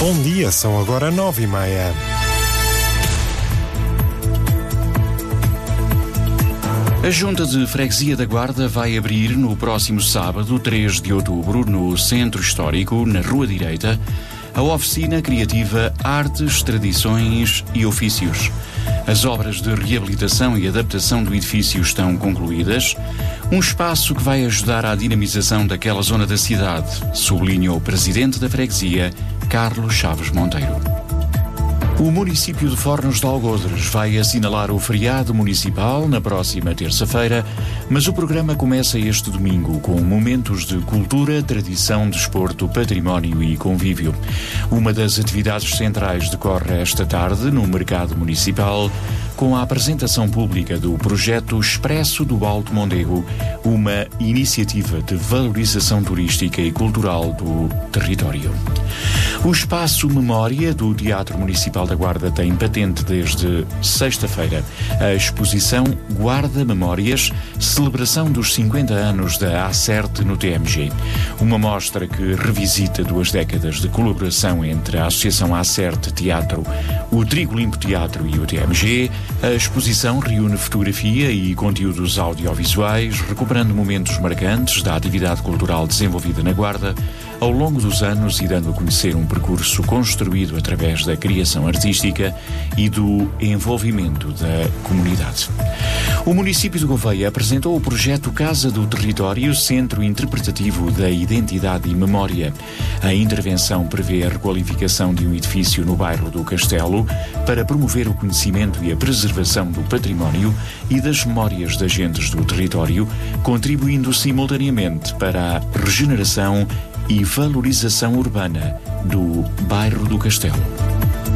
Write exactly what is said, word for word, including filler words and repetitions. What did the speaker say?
Bom dia, são agora nove e meia. A Junta de Freguesia da Guarda vai abrir no próximo sábado, três de outubro, no Centro Histórico, na Rua Direita, a oficina criativa Artes, Tradições e Ofícios. As obras de reabilitação e adaptação do edifício estão concluídas. Um espaço que vai ajudar à dinamização daquela zona da cidade, sublinhou o presidente da freguesia, Carlos Chaves Monteiro. O município de Fornos de Algodres vai assinalar o feriado municipal na próxima terça-feira, mas o programa começa este domingo com momentos de cultura, tradição, desporto, património e convívio. Uma das atividades centrais decorre esta tarde no Mercado Municipal, com a apresentação pública do projeto Expresso do Alto Mondego, uma iniciativa de valorização turística e cultural do território. O Espaço Memória do Teatro Municipal da Guarda tem patente desde sexta-feira. A exposição Guarda Memórias, celebração dos cinquenta anos da ACERT no T M G. Uma mostra que revisita duas décadas de colaboração entre a Associação ACERT Teatro, o Trigo Limpo Teatro e o T M G. A exposição reúne fotografia e conteúdos audiovisuais, recuperando momentos marcantes da atividade cultural desenvolvida na Guarda ao longo dos anos e dando a conhecer um percurso construído através da criação artística e do envolvimento da comunidade. O município de Gouveia apresentou o projeto Casa do Território, Centro Interpretativo da Identidade e Memória. A intervenção prevê a requalificação de um edifício no bairro do Castelo para promover o conhecimento e a preservação do património e das memórias de agentes do território, contribuindo simultaneamente para a regeneração e valorização urbana do bairro do Castelo.